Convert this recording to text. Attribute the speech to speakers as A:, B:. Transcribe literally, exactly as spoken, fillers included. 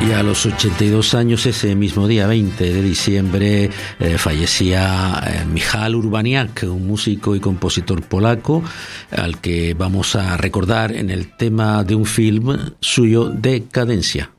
A: Y a los ochenta y dos años, ese mismo día veinte de diciembre, eh, fallecía eh, Michał Urbaniak, un músico y compositor polaco, al que vamos a recordar en el tema de un film suyo, Decadencia.